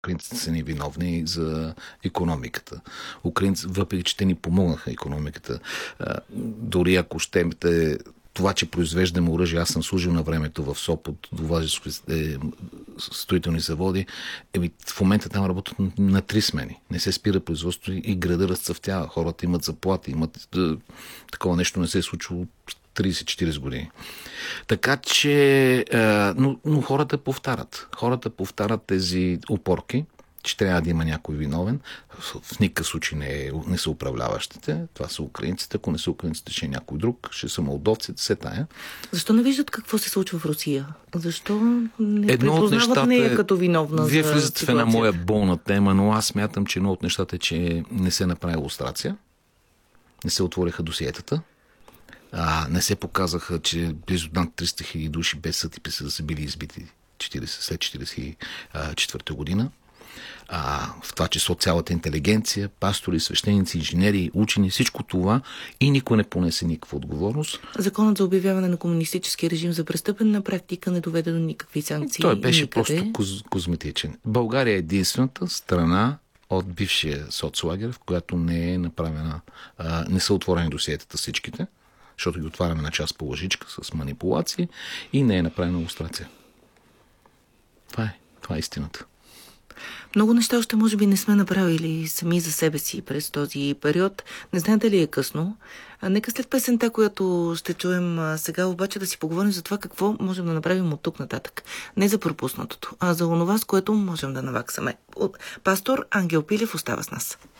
украинците са ни виновни за икономиката. Украинците, въпреки че те ни помогнаха икономиката, дори ако щемете това, че произвеждаме оръжие, аз съм служил на времето в Сопот, доважески строителни заводи, в момента там работят на 3 смени. Не се спира производството и града разцъфтява. Хората имат заплати, такова нещо не се е случило 30-40 години. Така че, но хората повтарят. Хората повтарят тези опорки, че трябва да има някой виновен. В никакъв случай не са управляващите. Това са украинците. Ако не са украинците, ще е някой друг. Ще са молдовците, все тая. Защо не виждат какво се случва в Русия? Защо не припознават нея като виновна? Вие влизате в една моя болна тема, но аз смятам, че едно от нещата е, че не се направи лустрация. Не се отвориха досиетата. Не се показаха, че близо над 300 хиляди души без съд и присъда са били избити след 1944 година. В това число цялата интелигенция, пастори, свещеници, инженери, учени, всичко това и никой не понесе никаква отговорност. Законът за обявяване на комунистически режим за престъпен на практика не доведе до никакви санкции. Той беше просто козметичен. България е единствената страна от бившия соцлагер, в която не е направена, не са отворени досиетата всичките, защото ги отваряме на част по лъжичка с манипулации и не е направена лустрация. Това е истината. Много неща още може би не сме направили сами за себе си през този период. Не знам дали е късно. Нека след песента, която ще чуем сега, обаче да си поговорим за това какво можем да направим от тук нататък. Не за пропуснатото, а за онова, с което можем да наваксаме. Пастор Ангел Пилев остава с нас.